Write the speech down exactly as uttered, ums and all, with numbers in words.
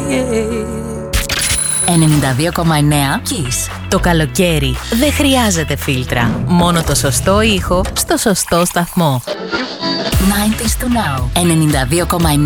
ενενήντα δύο κόμμα εννέα Kiss. Το καλοκαίρι δεν χρειάζεται φίλτρα. Μόνο το σωστό ήχο στο σωστό σταθμό. ενενήντα δύο κόμμα εννέα ενενήντα δύο κόμμα εννέα